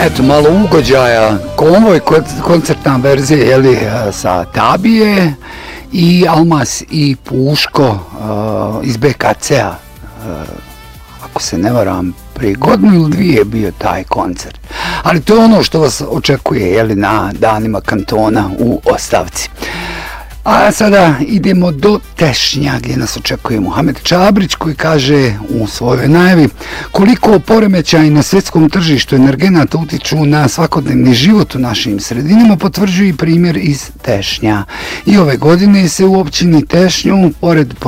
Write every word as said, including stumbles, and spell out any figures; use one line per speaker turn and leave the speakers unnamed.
Eto, malo ugođaja, konvoj, koncertna verzija, jeli, sa Tabije i Almas i Puško uh, iz B K C-a. Uh, ako se ne varam, prije godinu ili dvije je bio taj koncert. Ali to je ono što vas očekuje, jeli, na danima kantona u Ostavci. A sada idemo do Tešnja gdje nas očekuje Muhamed Čabrić koji kaže u svojoj najavi koliko poremećaji na svjetskom tržištu energenata utiču na svakodnevni život u našim sredinama potvrđuje i primjer iz Tešnja. I ove godine se u općini Tešnju, pored